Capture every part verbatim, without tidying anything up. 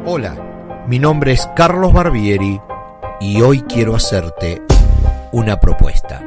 Hola, mi nombre es Carlos Barbieri y hoy quiero hacerte una propuesta.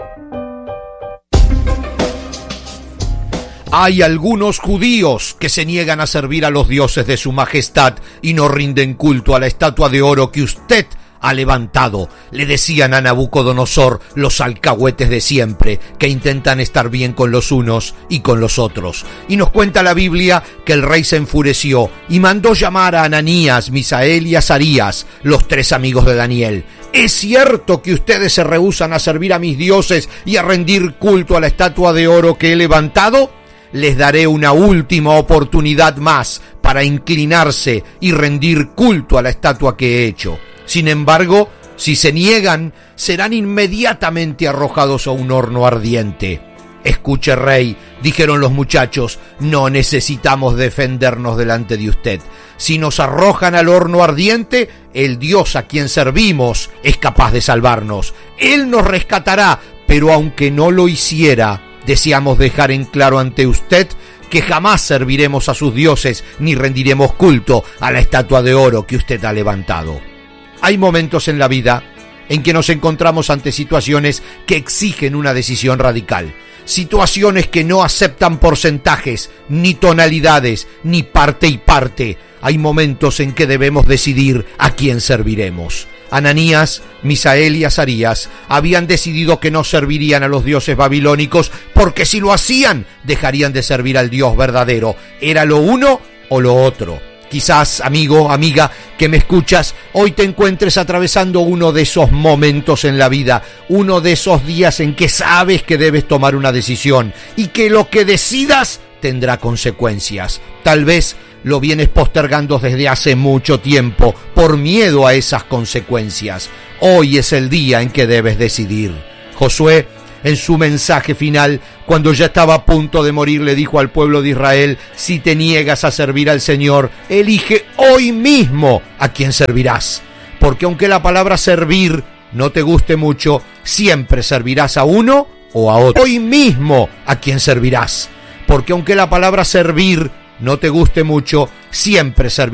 Hay algunos judíos que se niegan a servir a los dioses de su majestad y no rinden culto a la estatua de oro que usted ha levantado, le decían a Nabucodonosor los alcahuetes de siempre, que intentan estar bien con los unos y con los otros. Y nos cuenta la Biblia que el rey se enfureció y mandó llamar a Ananías, Misael y Azarías, los tres amigos de Daniel. ¿Es cierto que ustedes se rehúsan a servir a mis dioses y a rendir culto a la estatua de oro que he levantado? Les daré una última oportunidad más para inclinarse y rendir culto a la estatua que he hecho. Sin embargo, si se niegan, serán inmediatamente arrojados a un horno ardiente. Escuche, rey, dijeron los muchachos, no necesitamos defendernos delante de usted. Si nos arrojan al horno ardiente, el Dios a quien servimos es capaz de salvarnos. Él nos rescatará, pero aunque no lo hiciera, deseamos dejar en claro ante usted que jamás serviremos a sus dioses ni rendiremos culto a la estatua de oro que usted ha levantado. Hay momentos en la vida en que nos encontramos ante situaciones que exigen una decisión radical. Situaciones que no aceptan porcentajes, ni tonalidades, ni parte y parte. Hay momentos en que debemos decidir a quién serviremos. Ananías, Misael y Azarías habían decidido que no servirían a los dioses babilónicos porque si lo hacían, dejarían de servir al Dios verdadero. Era lo uno o lo otro. Quizás, amigo, amiga, que me escuchas, hoy te encuentres atravesando uno de esos momentos en la vida, uno de esos días en que sabes que debes tomar una decisión y que lo que decidas tendrá consecuencias. Tal vez lo vienes postergando desde hace mucho tiempo por miedo a esas consecuencias. Hoy es el día en que debes decidir. Josué, en su mensaje final, cuando ya estaba a punto de morir, le dijo al pueblo de Israel: si te niegas a servir al Señor, elige hoy mismo a quién servirás. Porque aunque la palabra servir no te guste mucho, siempre servirás a uno o a otro. Hoy mismo a quién servirás. Porque aunque la palabra servir no te guste mucho, siempre servirás